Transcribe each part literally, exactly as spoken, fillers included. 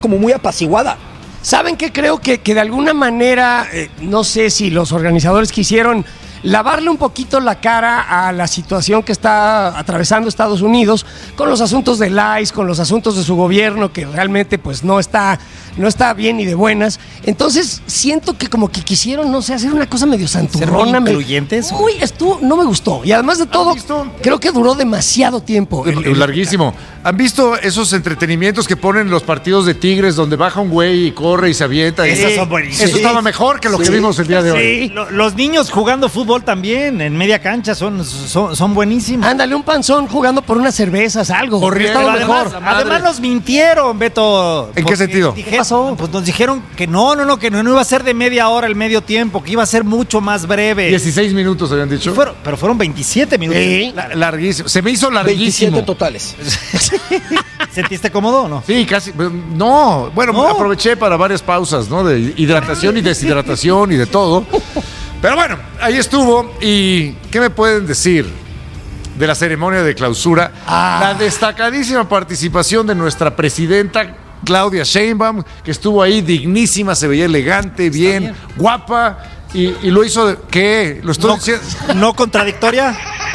como muy apaciguada. ¿Saben qué? Creo que, que de alguna manera, eh, no sé si los organizadores quisieron lavarle un poquito la cara a la situación que está atravesando Estados Unidos con los asuntos del I C E, con los asuntos de su gobierno, que realmente pues no está, no está bien ni de buenas. Entonces siento que como que quisieron, no sé, hacer una cosa medio santurrona. ¿Ser muy incluyentes? Muy, estuvo, no me gustó. Y además de todo, creo que duró demasiado tiempo. El, el, larguísimo. ¿Han visto esos entretenimientos que ponen los partidos de Tigres donde baja un güey y corre y se avienta? Esos son buenísimos. Eso estaba mejor que lo sí. que vimos el día de hoy. Sí. Los niños jugando fútbol también en media cancha son, son, son buenísimos. Ándale, un panzón jugando por unas cervezas, algo. Corriendo, además, además nos mintieron, Beto. ¿En qué sentido? Dije, ¿qué pasó? Pues nos dijeron que no, no, no, que no, no iba a ser de media hora el medio tiempo, que iba a ser mucho más breve. dieciséis minutos habían dicho. Fueron, pero fueron veintisiete minutos. Sí. La, larguísimo. Se me hizo larguísimo. veintisiete totales. ¿Sentiste cómodo o no? Sí, casi. No, bueno, no. aproveché para varias pausas, ¿no? De hidratación y deshidratación y de todo. Pero bueno, ahí estuvo. ¿Y qué me pueden decir de la ceremonia de clausura? Ah. La destacadísima participación de nuestra presidenta Claudia Sheinbaum, que estuvo ahí dignísima, se veía elegante, bien, bien, guapa, y, y lo hizo de, ¿qué? ¿Lo estoy no, diciendo? ¿No contradictoria?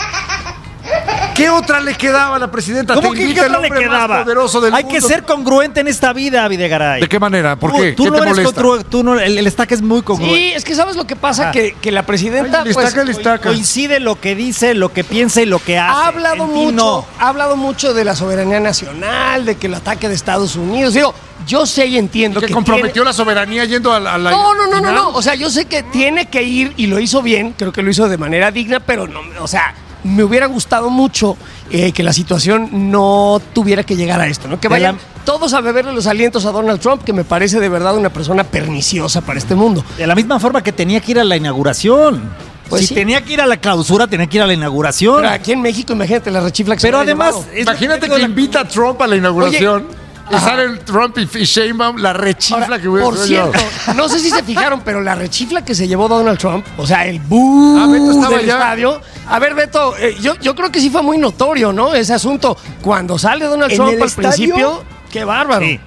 ¿Qué otra le quedaba a la presidenta? ¿Cómo Te que invita qué el otra le hombre quedaba? Más poderoso del Hay mundo. que ser congruente en esta vida, Videgaray. ¿De qué manera? ¿Por tú, qué? Tú ¿Qué no te eres molesta? Contru- tú no, el, el estaca es muy congruente. Sí, es que ¿sabes lo que pasa? Ah. Que, que la presidenta Ay, el pues, estaca, el estaca. coincide lo que dice, lo que piensa y lo que hace. Ha hablado en mucho, no. ha hablado mucho de la soberanía nacional, de que el ataque de Estados Unidos. Digo, yo sé y entiendo que, que comprometió tiene... la soberanía yendo a la, a la No, no, no, final. no, no. O sea, yo sé que tiene que ir y lo hizo bien. Creo que lo hizo de manera digna, pero no, o sea, me hubiera gustado mucho eh, que la situación no tuviera que llegar a esto, ¿no? Que vayan la... todos a beberle los alientos a Donald Trump, que me parece de verdad una persona perniciosa para este mundo. De la misma forma que tenía que ir a la inauguración. Pues si sí. tenía que ir a la clausura, tenía que ir a la inauguración. Pero aquí en México, imagínate la rechifla que Pero se además, llevado. Imagínate que la... invita a Trump a la inauguración. Oye, y ajá. sale el Trump y Sheinbaum, la rechifla Ahora, que hubiera Por cierto, yo. no sé si se fijaron, pero la rechifla que se llevó Donald Trump, o sea, el boom ah, Beto estaba del ya. estadio. A ver, Beto, eh, yo, yo creo que sí fue muy notorio, ¿no? Ese asunto. Cuando sale Donald Trump al estadio, principio, qué bárbaro. Sí.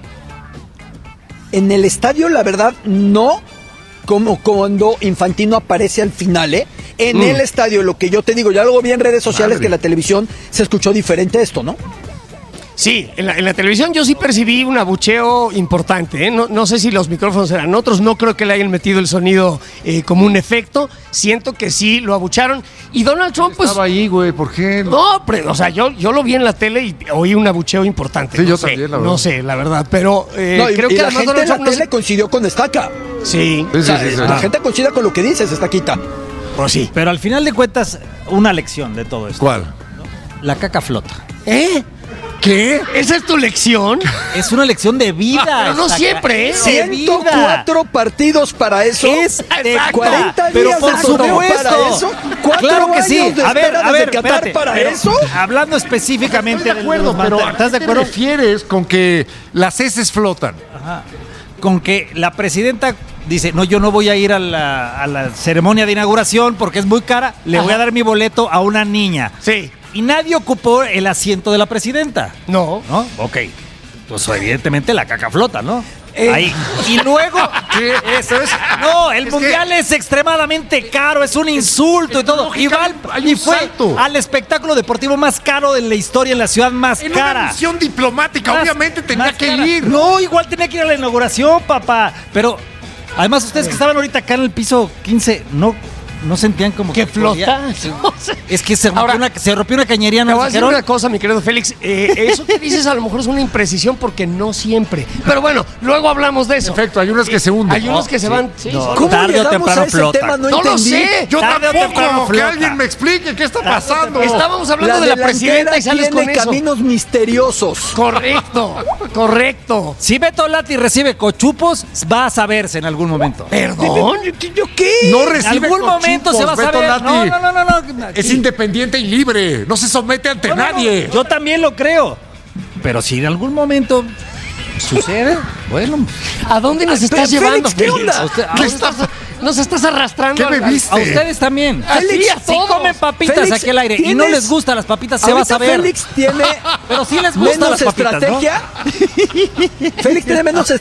En el estadio, la verdad, no como cuando Infantino aparece al final, ¿eh? En mm. el estadio, lo que yo te digo, ya luego vi en redes sociales Madre. que en la televisión se escuchó diferente esto, ¿no? Sí, en la, en la televisión yo sí percibí un abucheo importante, ¿eh? No, no sé si los micrófonos eran otros, no creo que le hayan metido el sonido eh, como un efecto, siento que sí lo abucharon. Y Donald Trump, pues... Estaba ahí, güey, ¿por qué? No, pero, o sea, yo, yo lo vi en la tele y oí un abucheo importante. Sí, no yo sé, también, la verdad. No sé, la verdad, pero eh, no, y, creo y que la además gente Donald en la Trump... tele No... coincidió con Estaca. Sí. Sí, o sea, sí, sí, sí, la sí. gente coincide con lo que dices, Estaquita. Pues sí. Pero al final de cuentas, una lección de todo esto. ¿Cuál? La caca flota. ¿Eh? ¿Qué? ¿Esa es tu lección? Es una lección de vida. Ah, pero no siempre, ¿eh? ciento cuatro partidos para eso. Es de cuarenta días pero por de torneo para eso. ¿Cuatro claro que sí. años de A ver, espera a ver, desde Qatar espérate, para pero, eso? Hablando específicamente Estoy de acuerdo, de pero ¿estás de ¿a qué acuerdo? te refieres con que las heces flotan? Ajá. Con que la presidenta dice, no, yo no voy a ir a la, a la ceremonia de inauguración porque es muy cara, le Ajá. voy a dar mi boleto a una niña. Sí. Y nadie ocupó el asiento de la presidenta. No. ¿No? Ok. Pues evidentemente la caca flota, ¿no? Eh. Ahí. Y luego, ¿qué? Eso es. No, el es mundial que... es extremadamente caro, es un insulto es, y todo. Y, va al, y fue salto. al espectáculo deportivo más caro de la historia, en la ciudad más en cara. En una misión diplomática, más, obviamente tenía que cara. ir. No, igual tenía que ir a la inauguración, papá. Pero, además, ustedes que estaban ahorita acá en el piso quince, no. ¿No sentían como que, que flota? No sé. Es que se rompió, Ahora, una, se rompió una cañería. ¿no? Te voy a decir una cosa, mi querido Félix. Eh, eso que dices a lo mejor es una imprecisión porque no siempre. Pero bueno, luego hablamos de eso. Perfecto, hay unas que se hunden. Hay unos que sí. se van. Sí, no, ¿Cómo tarde o temprano flota. Tema? No, no lo sé. Yo tarde tampoco. Que alguien me explique qué está pasando. Estábamos hablando la de la presidenta y sales con eso. Caminos misteriosos. Correcto, correcto. Si Beto Lati recibe cochupos, va a saberse en algún momento. ¿Perdón? ¿Yo qué? No recibe En algún cochupos, momento se va a Beto saber. Lati. No, no, no, no, no. Es independiente y libre. No se somete ante no, no, nadie. No. Yo también lo creo. Pero si en algún momento sucede, bueno. ¿A dónde nos estás Félix, llevando, ¿qué onda? ¿A usted, a ¿Qué usted, estás? nos estás arrastrando. ¿Qué me al- viste? A ustedes también. Así, a si todos. comen papitas Félix, aquí al aire y no ¿tienes- les gustan las papitas, se va a Ahorita saber. Félix tiene Pero sí les gustan menos las papitas, ¿no? estrategia. Félix tiene menos